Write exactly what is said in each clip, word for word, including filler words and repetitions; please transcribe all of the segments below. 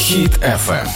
Хіт еф ем.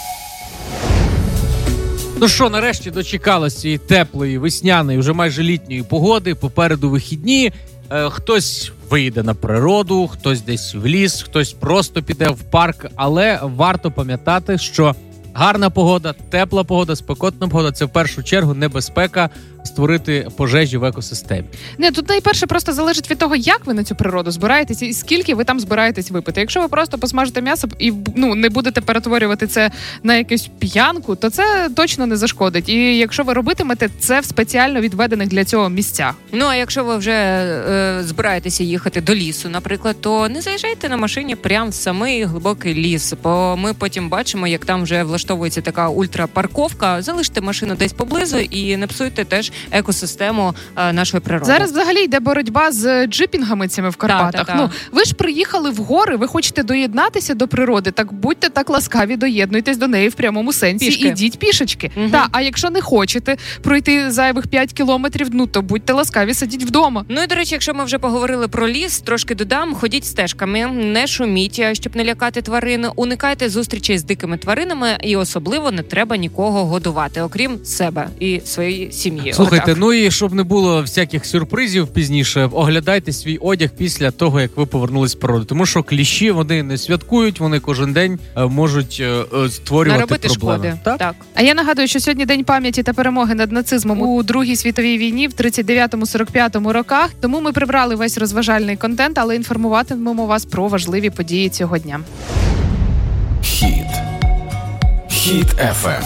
Ну що, нарешті дочекалися цієї теплої, весняної, вже майже літньої погоди. Попереду вихідні. Е, хтось вийде на природу, хтось десь в ліс, хтось просто піде в парк. Але варто пам'ятати, що гарна погода, тепла погода, спекотна погода – це в першу чергу небезпека створити пожежі в екосистемі. Не, тут найперше просто залежить від того, як ви на цю природу збираєтеся і скільки ви там збираєтесь випити. Якщо ви просто посмажите м'ясо і ну, не будете перетворювати це на якусь п'янку, то це точно не зашкодить. І якщо ви робитимете це в спеціально відведених для цього місцях. Ну, а якщо ви вже е, збираєтеся їхати до лісу, наприклад, то не заїжджайте на машині прямо в самий глибокий ліс, бо ми потім бачимо, як там вже влаштовується така ультрапарковка. Залиште машину десь поблизу і не псуйте теж екосистему е, нашої природи. Зараз взагалі йде боротьба з джипінгами цими в Карпатах. Так, так, так. Ну, ви ж приїхали в гори, ви хочете доєднатися до природи, так будьте так ласкаві, доєднуйтесь до неї в прямому сенсі. Пішки. Ідіть пішечки. Угу. Та, а якщо не хочете пройти зайвих п'ять кілометрів, ну, то будьте ласкаві, сидіть вдома. Ну і, до речі, якщо ми вже поговорили про ліс, трошки додам, ходіть стежками, не шуміть, щоб не лякати тварин, уникайте зустрічей з дикими тваринами і особливо не треба нікого годувати, окрім себе і своєї сім'ї. Слухайте, Отак. ну і щоб не було всяких сюрпризів пізніше, оглядайте свій одяг після того, як ви повернулись з природи. Тому що кліщі, вони не святкують, вони кожен день е, можуть е, е, створювати наробити проблеми. шкоди. Так? Так. А я нагадую, що сьогодні День пам'яті та перемоги над нацизмом у Другій світовій війні в тридцять дев'ятому - сорок п'ятому роках. Тому ми прибрали весь розважальний контент, але інформуватимемо вас про важливі події цього дня. Хіт. Хіт еф ем.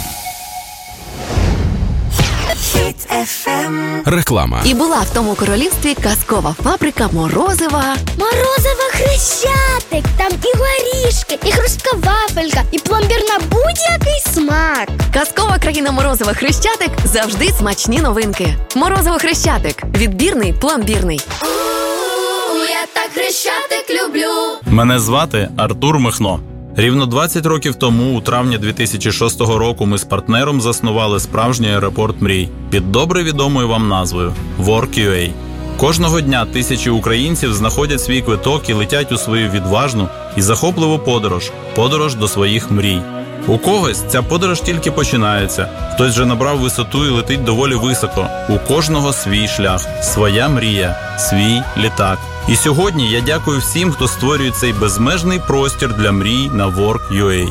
Хіт еф ем. Реклама. І була в тому королівстві казкова фабрика Морозива. Морозива Хрещатик, там і горішки, і хрустка вафелька, і пломбір на будь-який смак. Казкова країна Морозива Хрещатик – завжди смачні новинки. Морозиво Хрещатик. Відбірний, пломбірний. У, я так Хрещатик люблю. Мене звати Артур Михно. Рівно двадцять років тому, у травні дві тисячі шостого року, ми з партнером заснували справжній аеропорт мрій під добре відомою вам назвою WorkUA. Кожного дня тисячі українців знаходять свій квиток і летять у свою відважну і захопливу подорож – подорож до своїх мрій. У когось ця подорож тільки починається, хтось вже набрав висоту і летить доволі високо. У кожного свій шлях, своя мрія, свій літак. І сьогодні я дякую всім, хто створює цей безмежний простір для мрій на WorkUA.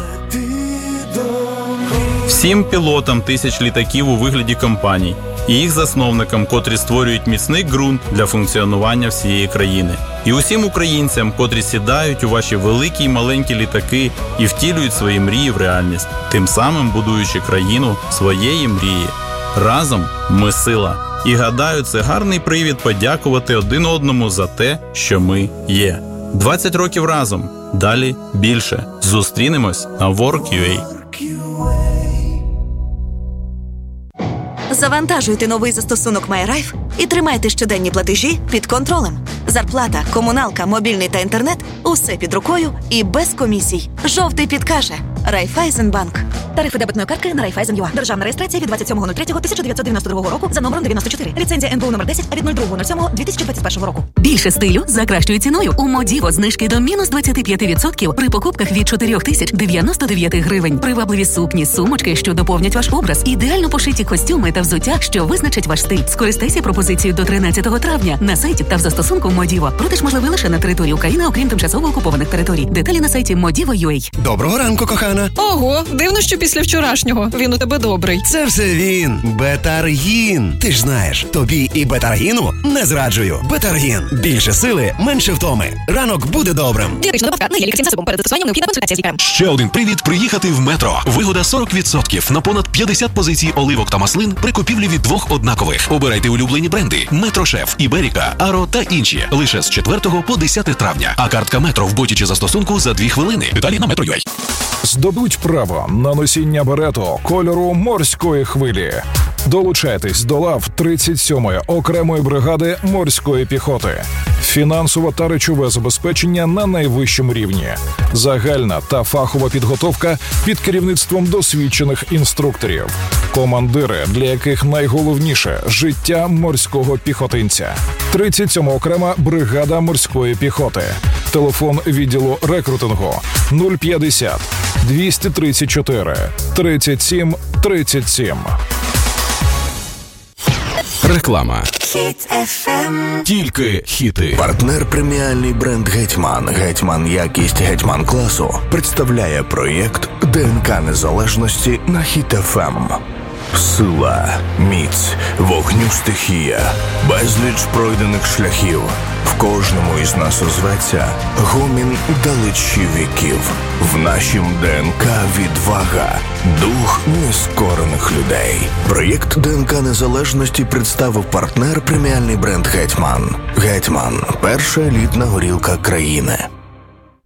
Всім пілотам тисяч літаків у вигляді компаній і їх засновникам, котрі створюють міцний ґрунт для функціонування всієї країни. І усім українцям, котрі сідають у ваші великі й маленькі літаки і втілюють свої мрії в реальність, тим самим будуючи країну своєї мрії. Разом ми сила. І гадаю, це гарний привід подякувати один одному за те, що ми є. двадцять років разом. Далі більше. Зустрінемось на WorkUA. Завантажуйте новий застосунок MyRife і тримайте щоденні платежі під контролем. Зарплата, комуналка, мобільний та інтернет – усе під рукою і без комісій. Жовтий підкаже. Райфайзенбанк. Тарифи дебетної картки на Райфайзен.ЮА. Державна реєстрація від двадцять сьомого третього тисяча дев'ятсот дев'яносто другого року за номером дев'яносто чотири. Ліцензія ен бе у номер десять від другого сьомого дві тисячі двадцять першого року. Більше стилю за кращою ціною. У Модіво знижки до мінус двадцять п'ять відсотків при покупках від чотири тисячі дев'яносто дев'ять гривень. Привабливі сукні, сумочки, що доповнять ваш образ. Ідеально пошиті костюми та взуття, що визначать ваш стиль. Скористайся пропозицією до тринадцятого травня на сайті та в застосунку Модіво. Продаж можливий лише на території України, окрім тимчасово окупованих територій. Деталі на сайті модіво.ua. Доброго ранку, кохана. Ого, дивно, що після вчорашнього він у тебе добрий. Це все він. Бетаргін. Ти ж знаєш, тобі і Бетаргіну не зраджую. Бетаргін. Більше сили, менше втоми. Ранок буде добрим. Дієтична добавка на лікарським засобом. Перед застосуванням необхідна консультація з лікарем. Ще один привід приїхати в Метро. Вигода сорок відсотків на понад п'ятдесят позицій оливок та маслин при купівлі від двох однакових. Обирайте улюблені бренди: Метрошеф, Іберіка, Аро та інші. Лише з четвертого по десяте травня. А картка Метро в боті чи застосунку за дві хвилини. Деталі на Метро.ua. Здобудь право на носіння берету кольору морської хвилі. Долучайтесь до лав тридцять сьомої окремої бригади морської піхоти. фінансове та речове забезпечення на найвищому рівні, загальна та фахова підготовка під керівництвом досвідчених інструкторів, командири, для яких найголовніше – життя морського піхотинця. тридцять сьома окрема бригада морської піхоти. Телефон відділу рекрутингу нуль п'ятдесят двісті тридцять чотири тридцять сім тридцять сім. Реклама. Тільки хіти. Партнер преміальний бренд «Гетьман». «Гетьман» якість «Гетьман» класу представляє проєкт ДНК Незалежності на Хіт еф ем. Сила, міць, вогню стихія, безліч пройдених шляхів. В кожному із нас озветься гомін далечі віків. В нашім ДНК відвага, дух нескорених людей. Проєкт ДНК Незалежності представив партнер преміальний бренд «Гетьман». «Гетьман» – перша елітна горілка країни.